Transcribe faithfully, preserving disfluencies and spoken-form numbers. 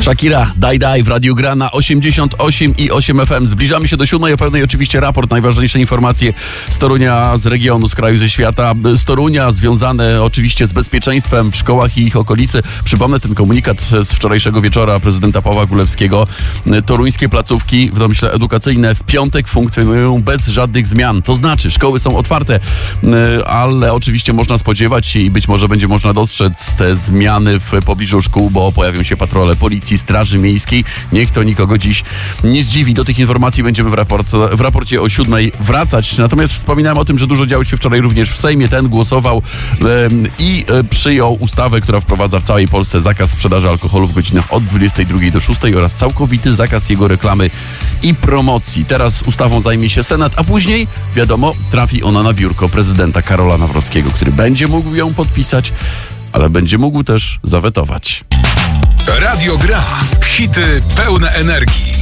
Shakira, daj daj w Radiu Gra na osiemdziesiąt osiem i osiem F M. Zbliżamy się do siódmej, o pewnej oczywiście raport, najważniejsze informacje z Torunia, z regionu, z kraju, ze świata. Z Torunia związane oczywiście z bezpieczeństwem w szkołach i ich okolicy. Przypomnę ten komunikat z wczorajszego wieczora prezydenta Pawła Królewskiego. Toruńskie placówki, w domyśle edukacyjne, w piątek funkcjonują bez żadnych zmian. To znaczy, szkoły są otwarte, ale oczywiście można spodziewać się i być może będzie można dostrzec te zmiany w pobliżu szkół, bo pojawią się patrole policji, Straży Miejskiej. Niech to nikogo dziś nie zdziwi. Do tych informacji będziemy w, raport, w raporcie o siódmej wracać. Natomiast wspominałem o tym, że dużo działo się wczoraj również w Sejmie. Ten głosował e, i e, przyjął ustawę, która wprowadza w całej Polsce zakaz sprzedaży alkoholu w godzinach od dwudziestej drugiej do szóstej oraz całkowity zakaz jego reklamy i promocji. Teraz ustawą zajmie się Senat, a później, wiadomo, trafi ona na biurko prezydenta Karola Nawrockiego, który będzie mógł ją podpisać, ale będzie mógł też zawetować. Radio Gra. Hity pełne energii.